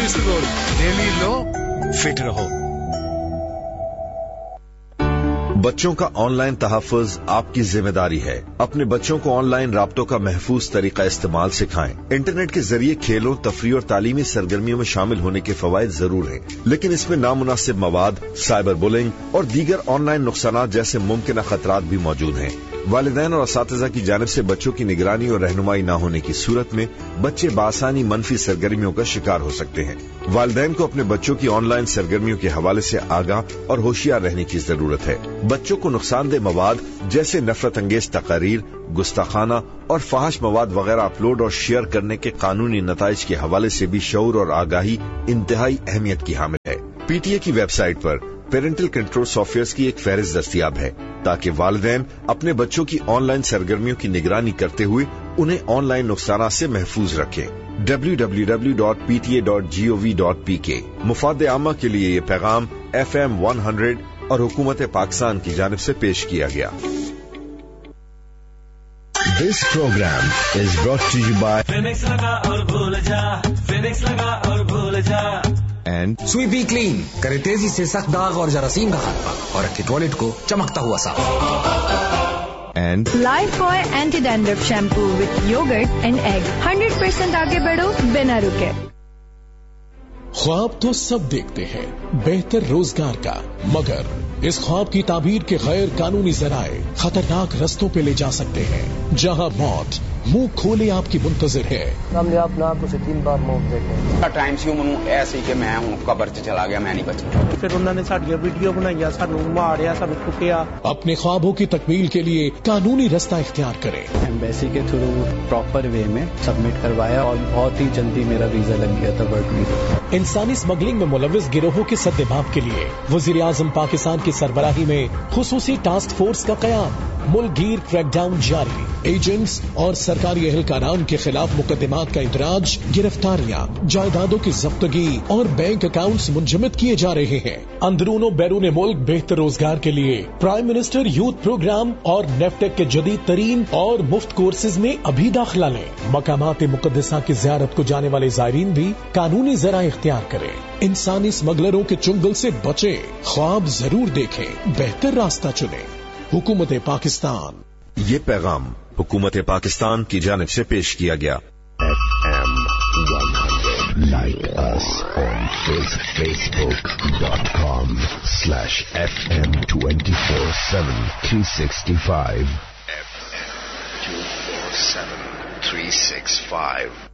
తీసుకోరు. ఢిల్లీలో ఫిట్ రహో. बच्चों का ऑनलाइन तहफ़्फ़ुज़ आपकी जिम्मेदारी है. अपने बच्चों को ऑनलाइन राब्तों का महफूज तरीका इस्तेमाल सिखाएं. इंटरनेट के जरिए खेलों, तफरीह और तालीमी सरगर्मियों में शामिल होने के फवायद जरूर हैं, लेकिन इसमें नामुनासिब मवाद, साइबर बुलिंग और दीगर ऑनलाइन नुकसानात जैसे मुमकिन खतरात भी मौजूद हैं. वालिदैन और असातिज़ा की जानिब से बच्चों की निगरानी और रहनुमाई न होने की सूरत में बच्चे बासानी मनफी सरगर्मियों का शिकार हो सकते हैं. वालिदैन को अपने बच्चों की ऑनलाइन सरगर्मियों के हवाले से आगाह और होशियार रहने की जरूरत है. बच्चों को नुकसानदेह मवाद जैसे नफरत अंगेज तकारीर, गुस्ताखाना और फहाश मवाद वगैरह अपलोड और शेयर करने के कानूनी नताइज के हवाले से भी शऊर और आगाही इंतहाई अहमियत की हामिल है. पीटीए की वेबसाइट पर पेरेंटल कंट्रोल सॉफ्टवेयर की एक फहरिस्त दस्तियाब है ताकि वालिदैन अपने बच्चों की ऑनलाइन सरगर्मियों की निगरानी करते हुए उन्हें ऑनलाइन नुकसानात से महफूज रखें. www.pta.gov.pk. मुफाद आमा के लिए ये पैगाम FM 100 और हुकूमत पाकिस्तान की जानिब से पेश किया गया. This program is brought to you by Phoenix लगा और भूल जा, Phoenix लगा और भूल जा. and स्वीपी क्लीन करे तेजी से सख्त दाग और जरासीम का खात्मा और रखे टॉयलेट को चमकता हुआ साफ. and Lifebuoy anti-dandruff shampoo with yogurt and egg. 100% आगे बढ़ो बिना रुके. ख्वाब तो सब देखते हैं बेहतर रोजगार का, मगर इस ख्वाब की ताबीर के गैर कानूनी जराए खतरनाक रस्तों पे ले जा सकते हैं, जहां मौत मुंह खोले आपकी मुंतजिर है. हमने अपना आप उसे 3 बार मौत देखे. टाइम से मैं ऐसे कि मैं हूं कब्र च चला गया, मैं नहीं बचा. फिर उन्होंने साड़ी वीडियो बनाई, सानू मारिया, सानू कुटिया. अपने ख्वाबों की तकमील के लिए कानूनी रास्ता इख्तियार करें. एम्बेसी के थ्रू प्रॉपर वे में सबमिट करवाया और बहुत ही जल्दी मेरा वीजा लग गया था वर्क वीजा. इंसानी स्मगलिंग में मुलविस गिरोहों के सद्देबाब के लिए वजीर आजम पाकिस्तान की सरबराही में खुसूसी टास्क फोर्स का कयाम. मुल्कगीर क्रैकडाउन जारी. एजेंट्स और सरकारी एहलकारान के खिलाफ मुकदमात का इंदराज, गिरफ्तारियां, जायदादों की जब्तगी और बैंक अकाउंट्स मुंजमद किए जा रहे हैं. अंदरूनो बैरून मुल्क बेहतर रोजगार के लिए प्राइम मिनिस्टर यूथ प्रोग्राम और नेफ्टेक के जदीद तरीन और मुफ्त कोर्सेज में अभी दाखिला लें. मकामात मुकद्दसा की ज़ियारत को जाने वाले ज़ायरीन भी कानूनी ज़रा इख्तियार करें. इंसानी स्मगलरों के चुंगल से बचें. ख्वाब जरूर देखें, बेहतर रास्ता चुनें. हुकूमत पाकिस्तान. ये पैगाम हुकूमत पाकिस्तान की जानिब से पेश किया गया. FM 100. Like us on Facebook.com/FM 24/7 365. FM 24/7 365.